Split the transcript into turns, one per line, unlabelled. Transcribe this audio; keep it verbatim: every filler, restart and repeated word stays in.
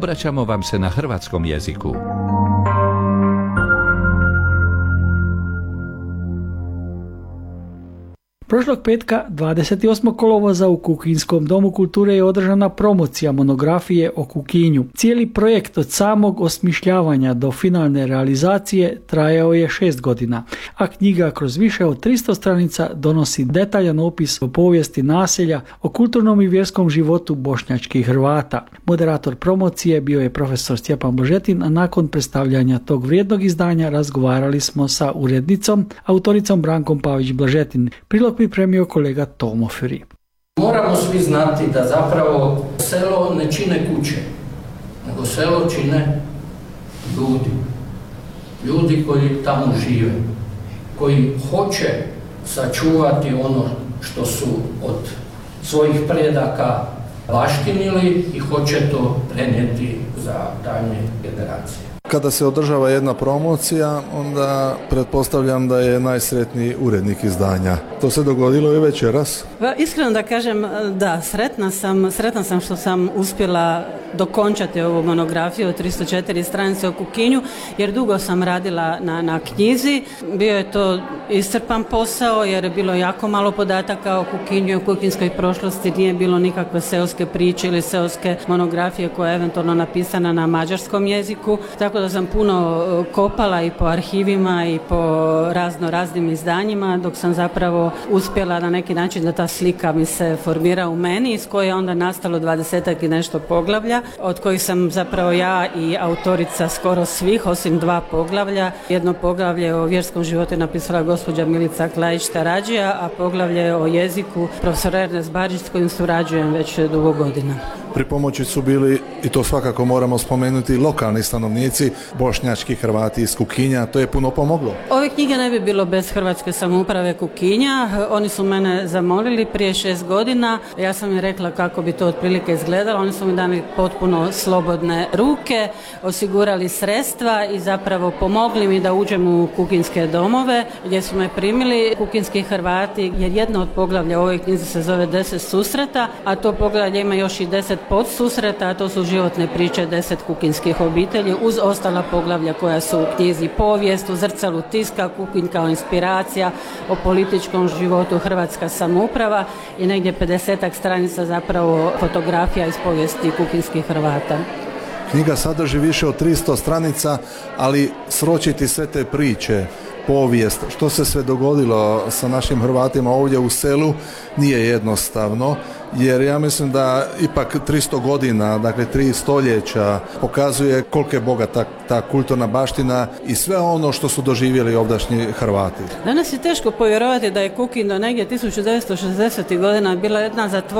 Obraćamo vam se na hrvatskom jeziku.
Prošlog petka, dvadeset osmog kolovoza, u Kukinskom domu kulture je održana promocija monografije o Kukinju. Cijeli projekt od samog osmišljavanja do finalne realizacije trajao je šest godina, a knjiga kroz više od tristo stranica donosi detaljan opis o povijesti naselja, o kulturnom i vjerskom životu bošnjačkih Hrvata. Moderator promocije bio je profesor Stjepan Blažetin, a nakon predstavljanja tog vrijednog izdanja razgovarali smo sa urednicom, autoricom Brankom Pavić-Blažetin. Prilog pripremio kolega Tomo Feri.
Moramo svi znati da zapravo selo ne čine kuće, nego selo čine ljudi. Ljudi koji tamo žive, koji hoće sačuvati ono što su od svojih predaka baštinili i hoće to prenijeti za daljnje generacije.
Kada se održava jedna promocija, onda pretpostavljam da je najsretniji urednik izdanja. To se dogodilo i večeras?
Pa, iskreno da kažem, da, sretna sam, sretna sam što sam uspjela dokončati ovu monografiju od tristo četiri stranice o Kukinju, jer dugo sam radila na, na knjizi. Bio je to iscrpan posao, jer je bilo jako malo podataka o Kukinju i o kukinskoj prošlosti, nije bilo nikakve seoske priče ili seoske monografije koja je eventualno napisana na mađarskom jeziku. Tako da sam puno kopala i po arhivima i po razno raznim izdanjima, dok sam zapravo uspjela na neki način da ta slika mi se formira u meni, iz koje je onda nastalo dvadesetak i nešto poglavlja, od kojih sam zapravo ja i autorica skoro svih, osim dva poglavlja. Jedno poglavlje o vjerskom životu je napisala gospođa Milica Klajić-Tarađija, a poglavlje o jeziku profesor Ernest Barđić, s kojim surađujem već dugo godina.
Pri pomoći su bili, i to svakako moramo spomenuti, lokalni stanovnici, bošnjački Hrvati iz Kukinja. To je puno pomoglo.
Ove knjige ne bi bilo bez Hrvatske samouprave Kukinja. Oni su mene zamolili prije šest godina. Ja sam im rekla kako bi to otprilike izgledalo. Oni su mi dali potpuno slobodne ruke, osigurali sredstva i zapravo pomogli mi da uđem u kukinske domove gdje su me primili kukinski Hrvati, jer jedno od poglavlja u ovoj knjizi se zove deset susreta, a to poglavlje ima još i deset podsusreta, a to su životne priče deset kukinskih obitelji, uz ostala poglavlja koja su u knjizi povijest, u zrcalu tiska, Kukin kao inspiracija, o političkom životu, hrvatska samouprava i negdje pedesetak stranica zapravo fotografija iz povijesti kukinskih Hrvata.
Knjiga sadrži više od tristo stranica, ali sročiti sve te priče, povijest, što se sve dogodilo sa našim Hrvatima ovdje u selu nije jednostavno, jer ja mislim da ipak tristo godina, dakle tri stoljeća, pokazuje koliko je bogata ta kulturna baština i sve ono što su doživjeli ovdašnji Hrvati.
Danas je teško povjerovati da je Kukin do negdje tisuću devetsto šezdesetih godina bila jedna zatvorena